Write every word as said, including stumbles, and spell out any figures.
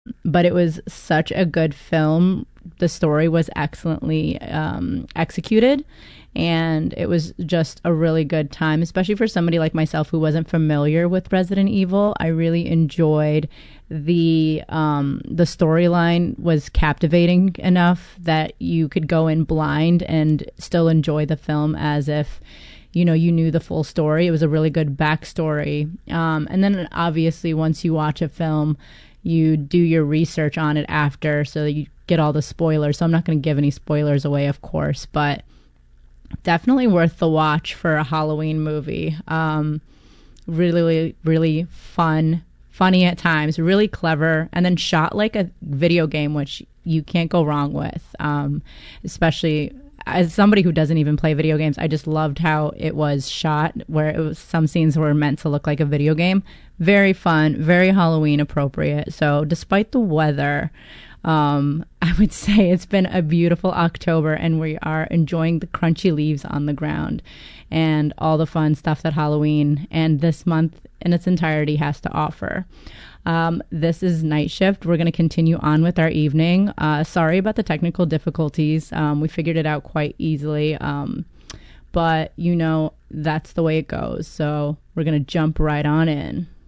but it was such a good film. The story was excellently um, executed, and it was just a really good time, especially for somebody like myself who wasn't familiar with Resident Evil. I really enjoyed the um, the storyline was captivating enough that you could go in blind and still enjoy the film as if you know you knew the full story. It was a really good backstory, um, and then obviously once you watch a film, you do your research on it after so that you get all the spoilers. So I'm not going to give any spoilers away, of course, but definitely worth the watch for a Halloween movie. Um, really, really fun, funny at times, really clever, and then shot like a video game, which you can't go wrong with. Um, especially as somebody who doesn't even play video games, I just loved how it was shot, where it was some scenes were meant to look like a video game. Very fun, very Halloween appropriate. So despite the weather, um, I would say it's been a beautiful October, and we are enjoying the crunchy leaves on the ground and all the fun stuff that Halloween and this month in its entirety has to offer. Um, this is Night Shift. We're going to continue on with our evening. Uh, sorry about the technical difficulties. Um, we figured it out quite easily. Um, but, you know, that's the way it goes. So we're going to jump right on in.